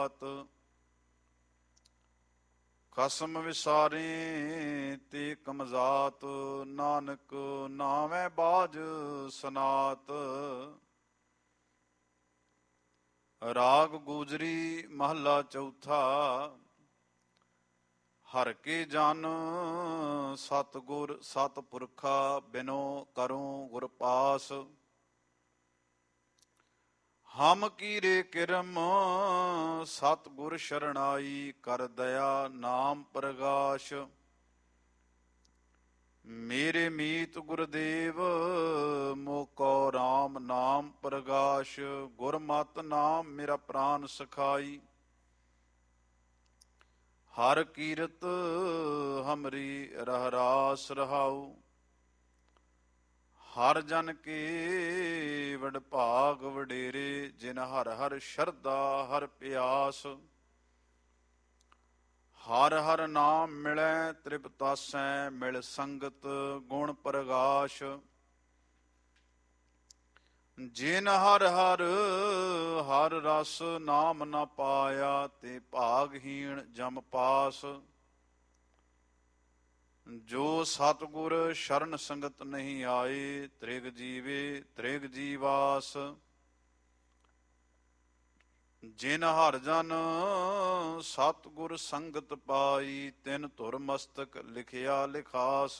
ਖਸਮ ਵਿਸਾਰੇ ਤੇ ਕਮਜ਼ਾਤ, ਨਾਨਕ ਨਾਵੇਂ ਬਾਜ ਸਨਾਤ। ਰਾਗ ਗੂਜਰੀ ਮਹੱਲਾ ਚੌਥਾ। ਹਰ ਕੇ ਜਨ ਸਤਿਗੁਰ ਸਤਿਪੁਰਖਾ, ਬਿਨੋ ਕਰੂੰ ਗੁਰ ਪਾਸ। ਹਮ ਕੀਰੇ ਕਿਰਮ ਸਤਿਗੁਰ ਸ਼ਰਣਾਈ, ਕਰ ਦਇਆ ਨਾਮ ਪ੍ਰਗਾਸ਼। ਮੇਰੇ ਮੀਤ ਗੁਰਦੇਵ ਮੋਕੋ ਰਾਮ ਨਾਮ ਪ੍ਰਗਾਸ਼। ਗੁਰਮਤਿ ਨਾਮ ਮੇਰਾ ਪ੍ਰਾਨ ਸਖਾਈ, ਹਰ ਕੀਰਤ ਹਮਰੀ ਰਹਿ ਰਾਸ ਰਹਾਉ। ਹਰ ਜਨ ਕੇ ਵਡਭਾਗ ਵਡੇਰੇ, ਜਿਨ ਹਰ ਹਰ ਸ਼ਰਧਾ ਹਰ ਪਿਆਸ। ਹਰ ਹਰ ਨਾਮ ਮਿਲੈ ਤ੍ਰਿਪਤਾਸੈ, ਮਿਲ ਸੰਗਤ ਗੁਣ ਪ੍ਰਗਾਸ਼। ਜਿਨ ਹਰ ਹਰ ਹਰ ਰਸ ਨਾਮ ਨ ਪਾਇਆ, ਤੇ ਭਾਗਹੀਣ ਜਮ ਪਾਸ। ਜੋ ਸਤਿਗੁਰ ਸ਼ਰਨ ਸੰਗਤ ਨਹੀਂ ਆਏ, ਤ੍ਰਿਗ ਜੀਵੇ ਤ੍ਰਿਗ ਜੀਵਾਸ। ਜਿਨ ਹਰ ਜਨ ਸਤਿਗੁਰ ਸੰਗਤ ਪਾਈ, ਤਿਨ ਧੁਰ ਮਸਤਕ ਲਿਖਿਆ ਲਿਖਾਸ।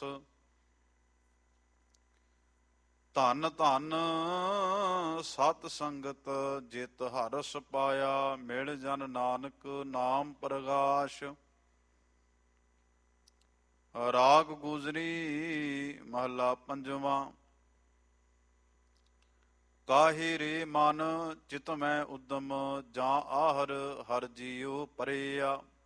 ਧਨ ਧਨ ਸਤ ਸੰਗਤ, ਜਿਤ ਹਰਸ ਪਾਇਆ, ਮਿਲ ਜਨ ਨਾਨਕ ਨਾਮ ਪ੍ਰਗਾਸ਼। ਰਾਗ ਗੂਜਰੀ ਮਹੱਲਾ ਪੰਜਵਾਂ। ਕਾਹੇ ਰੇ ਮਨ ਚਿਤ ਮੈਂ ਉਦਮ, ਜਾਂ ਆਹਰ ਹਰ ਜੀਉ ਪਰਿਆ।